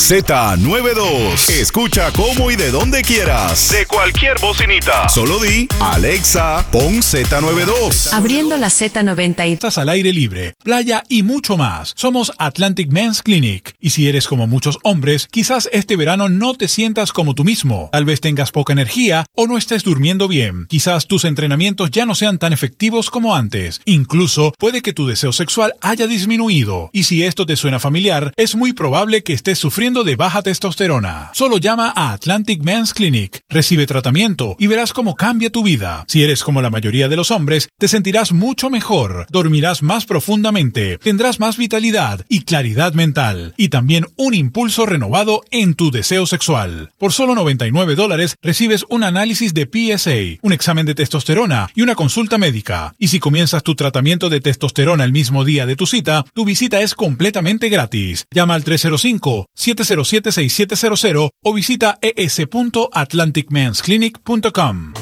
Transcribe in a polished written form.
Z92. Escucha cómo y de donde quieras. De cualquier bocinita. Solo di, Alexa, pon Z92. Abriendo la Z90. Estás al aire libre, playa y mucho más. Somos Atlantic Men's Clinic. Y si eres como muchos hombres, quizás este verano no te sientas como tú mismo. Tal vez tengas poca energía o no estés durmiendo bien. Quizás tus entrenamientos ya no sean tan efectivos como antes. Incluso puede que tu deseo sexual haya disminuido. Y si esto te suena familiar, es muy probable que estés sufriendo de baja testosterona. Solo llama a Atlantic Men's Clinic, recibe tratamiento y verás cómo cambia tu vida. Si eres como la mayoría de los hombres, te sentirás mucho mejor, dormirás más profundamente, tendrás más vitalidad y claridad mental, y también un impulso renovado en tu deseo sexual. Por solo $99 recibes un análisis de PSA, un examen de testosterona y una consulta médica. Y si comienzas tu tratamiento de testosterona el mismo día de tu cita, tu visita es completamente gratis. Llama al 305-707-6700 o visita es.atlanticmensclinic.com.